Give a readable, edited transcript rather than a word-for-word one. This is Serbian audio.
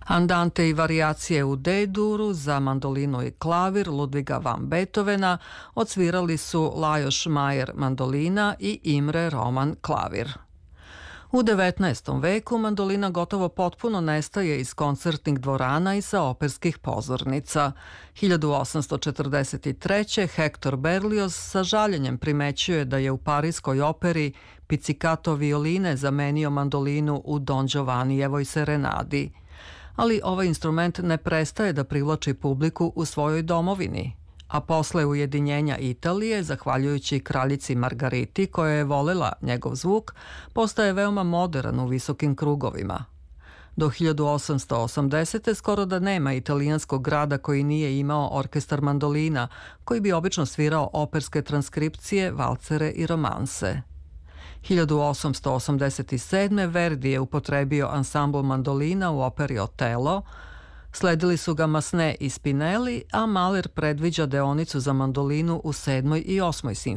Andante i varijacije u D-duru za mandolinu i klavir Ludviga van Beethovena odsvirali su Lajos Majer mandolina i Imre Roman klavir. U 19. veku mandolina gotovo potpuno nestaje iz koncertnih dvorana i sa operskih pozornica. 1843. Hector Berlioz sa žaljenjem primećuje da je u Pariskoj operi pizzicato violine zamenio mandolinu u Don Giovannijevoj serenadi. Ali ovaj instrument ne prestaje da privlači publiku u svojoj domovini. A posle ujedinjenja Italije, zahvaljujući kraljici Margariti koja je volela njegov zvuk, postaje veoma moderan u visokim krugovima. Do 1880. skoro da nema italijanskog grada koji nije imao orkestar mandolina, koji bi obično svirao operske transkripcije, valcere i romanse. 1887. Verdi je upotrebio ansambl mandolina u operi Otello, sledili su ga Massenet i Spinelli, a Mahler predviđa deonicu za mandolinu u 7. i 8. simfoniji.